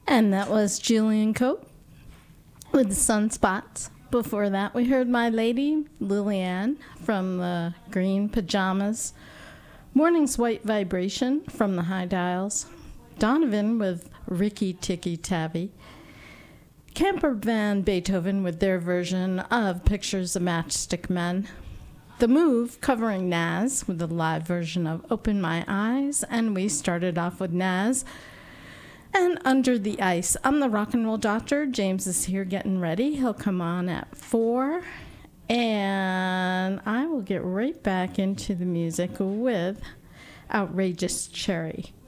And that was Julian Cope with the Sunspots. Before that, we heard My Lady, Lillian, from the Green Pajamas. Morning's White Vibration from the High Dials. Donovan with Ricky Tikki Tavi. Camper Van Beethoven with their version of Pictures of Matchstick Men. The Move covering Nas with the live version of Open My Eyes. And we started off with Nas and Under the Ice. I'm the Rock and Roll Doctor. James is here getting ready. He'll come on at 4. And I will get right back into the music with Outrageous Cherry.